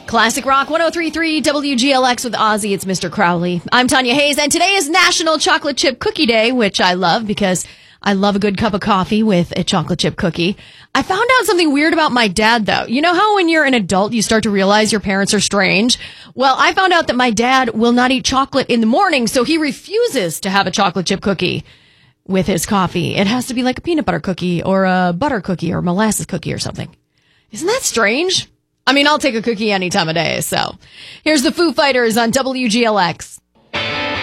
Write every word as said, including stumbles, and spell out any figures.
Classic Rock one oh three point three W G L X with Ozzy. It's Mister Crowley. I'm Tanya Hayes, and today is National Chocolate Chip Cookie Day, which I love because I love a good cup of coffee with a chocolate chip cookie. I found out something weird about my dad, though. You know how when you're an adult, you start to realize your parents are strange? Well, I found out that my dad will not eat chocolate in the morning, so he refuses to have a chocolate chip cookie with his coffee. It has to be like a peanut butter cookie or a butter cookie or molasses cookie or something. Isn't that strange? I mean, I'll take a cookie any time of day, so. Here's the Foo Fighters on W G L X.